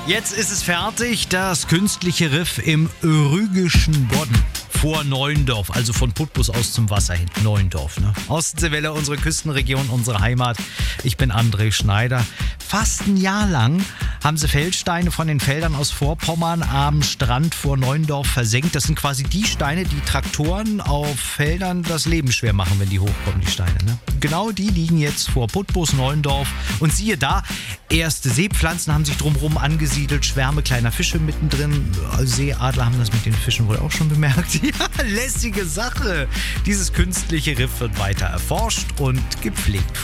Jetzt ist es fertig, das künstliche Riff im Rügischen Bodden vor Neuendorf, also von Putbus aus zum Wasser hin. Neuendorf, ne? Ostseewelle, unsere Küstenregion, unsere Heimat. Ich bin André Schneider. Fast ein Jahr lang haben sie Feldsteine von den Feldern aus Vorpommern am Strand vor Neuendorf versenkt. Das sind quasi die Steine, die Traktoren auf Feldern das Leben schwer machen, wenn die hochkommen, die Steine. Ne? Genau die liegen jetzt vor Putbus, Neuendorf. Und siehe da, erste Seepflanzen haben sich drumherum angesiedelt, Schwärme kleiner Fische mittendrin. Seeadler haben das mit den Fischen wohl auch schon bemerkt. Ja, lässige Sache. Dieses künstliche Riff wird weiter erforscht und gepflegt.